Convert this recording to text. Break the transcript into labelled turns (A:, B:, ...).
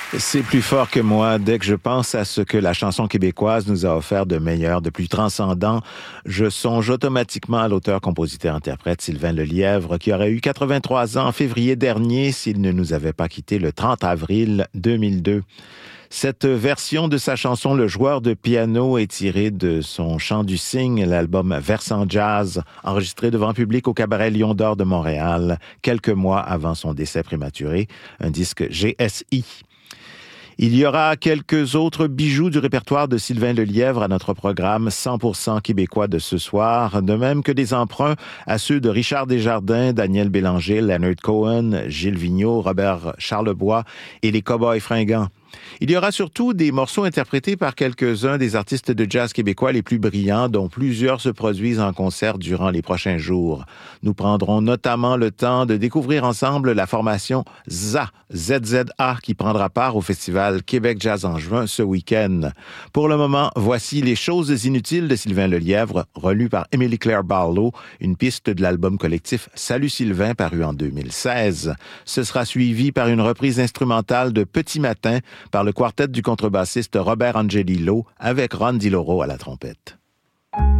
A: C'est plus fort que moi. Dès que je pense à ce que la chanson québécoise nous a offert de meilleur, de plus transcendant, je songe automatiquement à l'auteur-compositeur-interprète Sylvain Lelièvre, qui aurait eu 83 ans en février dernier s'il ne nous avait pas quittés le 30 avril 2002. Cette version de sa chanson Le joueur de piano est tirée de son Chant du cygne, l'album Versant Jazz, enregistré devant public au Cabaret Lion d'Or de Montréal, quelques mois avant son décès prématuré, un disque GSI. Il y aura quelques autres bijoux du répertoire de Sylvain Lelièvre à notre programme 100% québécois de ce soir, de même que des emprunts à ceux de Richard Desjardins, Daniel Bélanger, Leonard Cohen, Gilles Vigneault, Robert Charlebois et les Cowboys fringants. Il y aura surtout des morceaux interprétés par quelques-uns des artistes de jazz québécois les plus brillants, dont plusieurs se produisent en concert durant les prochains jours. Nous prendrons notamment le temps de découvrir ensemble la formation ZZA, qui prendra part au festival Québec Jazz en juin ce week-end. Pour le moment, voici Les choses inutiles de Sylvain Lelièvre, relu par Émilie Claire Barlow, une piste de l'album collectif Salut Sylvain, paru en 2016. Ce sera suivi par une reprise instrumentale de Petit Matin, par le quartet du contrebassiste Robert Angelillo avec Ron DiLoro à la trompette.